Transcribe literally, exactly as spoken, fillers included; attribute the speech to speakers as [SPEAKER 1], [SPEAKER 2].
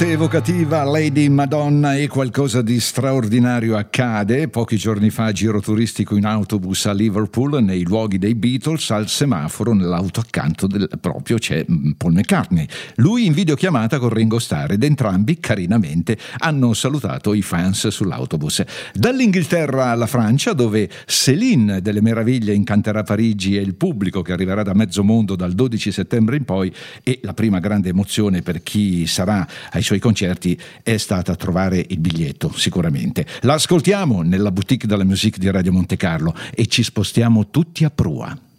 [SPEAKER 1] Evocativa Lady Madonna, e qualcosa di straordinario accade. Pochi giorni fa, giro turistico in autobus a Liverpool, nei luoghi dei Beatles. Al semaforo, nell'auto accanto del, proprio c'è Paul McCartney, lui in videochiamata con Ringo Starr, ed entrambi carinamente hanno salutato i fans sull'autobus. Dall'Inghilterra alla Francia, dove Céline delle Meraviglie incanterà Parigi e il pubblico che arriverà da mezzo mondo dal dodici settembre in poi, e la prima grande emozione per chi sarà ai suoi concerti è stata trovare il biglietto, sicuramente. La ascoltiamo nella boutique de la musique di Radio Monte Carlo e ci spostiamo tutti a prua.